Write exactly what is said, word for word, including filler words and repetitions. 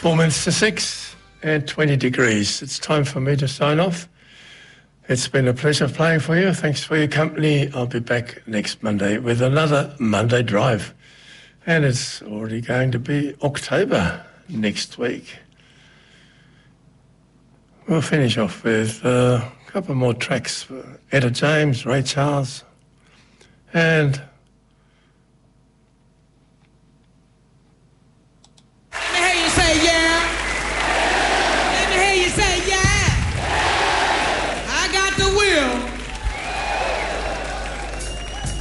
Four minutes to six and twenty degrees. It's time for me to sign off. It's been a pleasure playing for you. Thanks for your company. I'll be back next Monday with another Monday Drive. And it's already going to be October next week. We'll finish off with uh, a couple more tracks for Etta James, Ray Charles, and